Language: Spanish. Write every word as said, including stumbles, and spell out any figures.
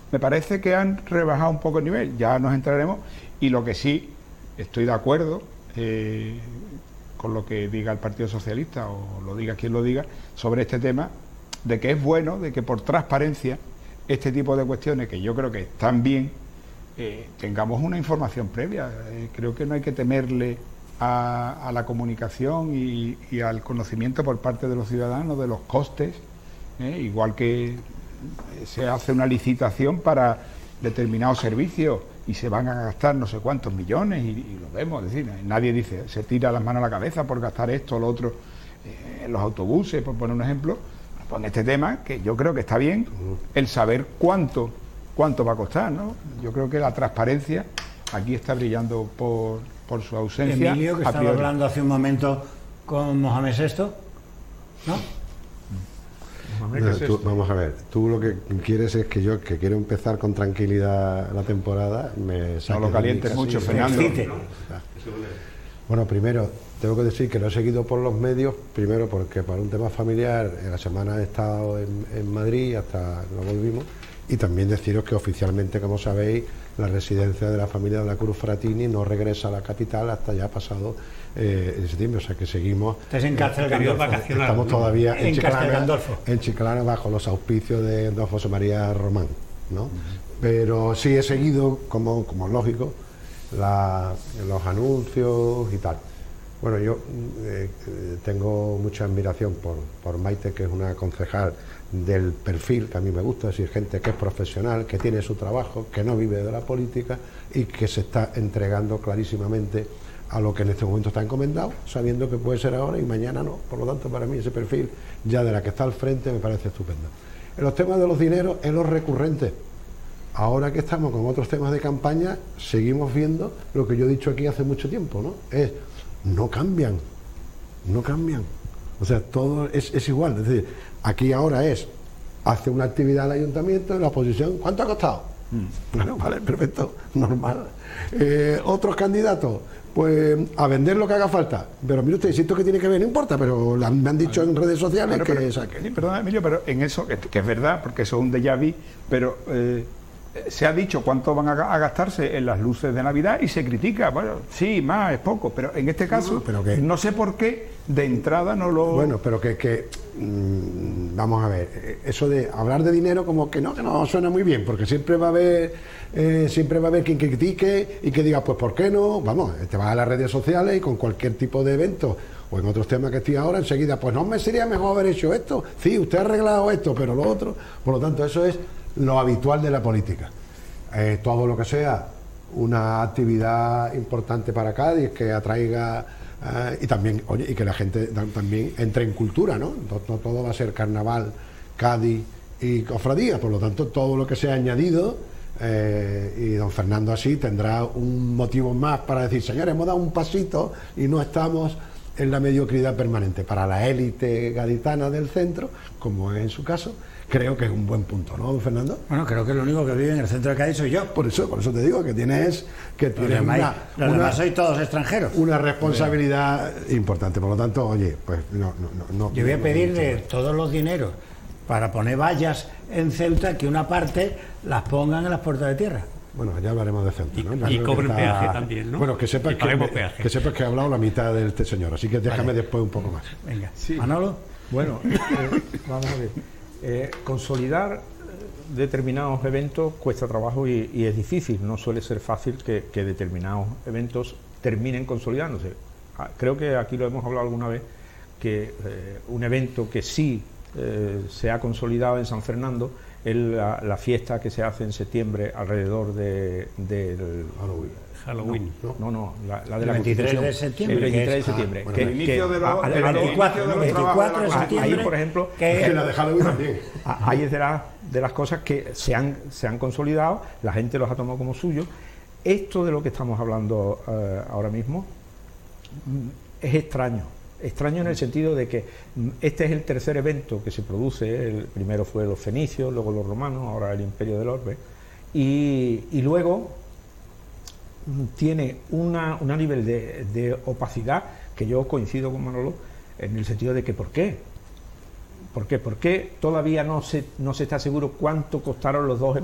me parece que han rebajado un poco el nivel, ya nos entraremos, y lo que sí, estoy de acuerdo eh, con lo que diga el Partido Socialista, o lo diga quien lo diga, sobre este tema, de que es bueno, de que por transparencia, este tipo de cuestiones, que yo creo que están bien, eh, tengamos una información previa. Eh, creo que no hay que temerle a, a la comunicación y, y al conocimiento por parte de los ciudadanos de los costes, eh, igual que se hace una licitación para determinados servicios y se van a gastar no sé cuántos millones y, y lo vemos, es decir, nadie dice, se tira las manos a la cabeza por gastar esto o lo otro eh, en los autobuses, por poner un ejemplo. Pues en este tema, que yo creo que está bien el saber cuánto cuánto va a costar, ¿no? Yo creo que la transparencia aquí está brillando por, por su ausencia. Emilio, que estaba hablando hace un momento con Mohamed sexto, ¿no? No, tú, vamos a ver, tú lo que quieres es que yo, que quiero empezar con tranquilidad la temporada, me no lo calientes mucho, Fernando. Bueno, primero, tengo que decir que lo he seguido por los medios, primero porque para un tema familiar, en la semana he estado en, en Madrid, hasta no volvimos, y también deciros que oficialmente, como sabéis, la residencia de la familia de la Cruz Fratini no regresa a la capital hasta ya pasado eh, en septiembre, o sea que seguimos. Estás en Cárcel Gandolfo. Estamos todavía en, en Chiclana, en Chiclana bajo los auspicios de don José María Román, ¿no? Uh-huh. Pero sí he seguido, como, como es lógico, la, los anuncios y tal. Bueno, yo eh, tengo mucha admiración por, por Maite, que es una concejal del perfil que a mí me gusta, es decir, gente que es profesional, que tiene su trabajo, que no vive de la política y que se está entregando clarísimamente a lo que en este momento está encomendado, sabiendo que puede ser ahora y mañana no. Por lo tanto, para mí ese perfil ya de la que está al frente me parece estupendo. En los temas de los dineros, en los recurrentes, ahora que estamos con otros temas de campaña, seguimos viendo lo que yo he dicho aquí hace mucho tiempo, ¿no? Es, no cambian, no cambian. O sea, todo es, es igual. Es decir, aquí ahora es, hace una actividad el ayuntamiento y la oposición, ¿cuánto ha costado? Mm. Bueno, vale, perfecto, normal. Eh, otros candidatos, pues a vender lo que haga falta. Pero mire usted, si esto que tiene que ver, no importa, pero me han dicho en redes sociales pero, que pero, saque. Sí, perdón, Emilio, pero en eso, que, que es verdad, porque eso es un déjà vu, pero eh, se ha dicho cuánto van a, a gastarse en las luces de Navidad y se critica, bueno, sí, más, es poco, pero en este caso, no, pero que, no sé por qué de entrada no lo... Bueno, pero que, que mmm, vamos a ver, eso de hablar de dinero como que no, que no suena muy bien, porque siempre va a haber, eh, siempre va a haber quien critique y que diga, pues ¿por qué no? Vamos, te vas a las redes sociales y con cualquier tipo de evento o en otros temas que estoy ahora, enseguida, pues no me sería mejor haber hecho esto, sí, usted ha arreglado esto, pero lo otro, por lo tanto, eso es lo habitual de la política. Eh, todo lo que sea una actividad importante para Cádiz, que atraiga eh, y también, oye, y que la gente también entre en cultura, ¿no? No, no todo va a ser carnaval, Cádiz y cofradía, por lo tanto todo lo que sea añadido, eh, y don Fernando así tendrá un motivo más para decir, señores, hemos dado un pasito y no estamos en la mediocridad permanente. Para la élite gaditana del centro, como es en su caso, creo que es un buen punto, ¿no, don Fernando? Bueno, creo que lo único que vive en el centro de Cádiz soy yo. Por eso, por eso te digo que tienes que tienes una, una, los una, demás sois todos extranjeros. Una responsabilidad Bien. importante. Por lo tanto, oye, pues no, no, no. Yo voy a no, pedir no, de no, todos los dineros para poner vallas en Ceuta que una parte las pongan en las puertas de tierra. Bueno, ya hablaremos de Ceuta, ¿no? Y, y cobren está... peaje también, ¿no? Bueno, que sepas que, que sepas que he hablado la mitad de este señor, así que déjame vale. después un poco más. Venga, sí. Manolo. Bueno, eh, vamos a ver. Eh, consolidar determinados eventos cuesta trabajo y, y es difícil, no suele ser fácil que, que determinados eventos terminen consolidándose. Ah, creo que aquí lo hemos hablado alguna vez, que eh, un evento que sí eh, se ha consolidado en San Fernando es la, la fiesta que se hace en septiembre alrededor de, del Halloween. Halloween. No, no, no la, la de la veintitrés de septiembre. El veintitrés de septiembre. Ah, bueno, que, el inicio de los, el veinticuatro, veinticuatro de septiembre. Ahí, por ejemplo, que, que la de Halloween también. Ahí es de, la, de las cosas que se han, se han consolidado, la gente los ha tomado como suyo. Esto de lo que estamos hablando uh, ahora mismo es extraño. Extraño en el sentido de que este es el tercer evento que se produce. El primero fue los fenicios, luego los romanos, ahora el Imperio del Orbe. Y, y luego tiene una, una nivel de, de opacidad que yo coincido con Manolo en el sentido de que ¿por qué? ¿Por qué? ¿Por qué todavía no se, no se está seguro cuánto costaron los dos eventos?